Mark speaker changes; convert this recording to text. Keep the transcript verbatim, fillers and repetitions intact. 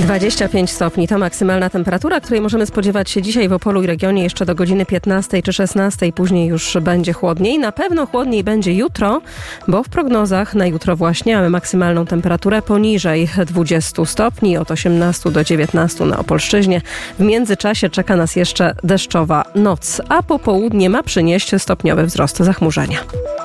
Speaker 1: dwadzieścia pięć stopni to maksymalna temperatura, której możemy spodziewać się dzisiaj w Opolu i regionie jeszcze do godziny piętnastej czy szesnastej. Później już będzie chłodniej. Na pewno chłodniej będzie jutro, bo w prognozach na jutro właśnie mamy maksymalną temperaturę poniżej dwudziestu stopni, od osiemnastu do dziewiętnastu na Opolszczyźnie. W międzyczasie czeka nas jeszcze deszczowa noc, a popołudnie ma przynieść stopniowy wzrost zachmurzenia.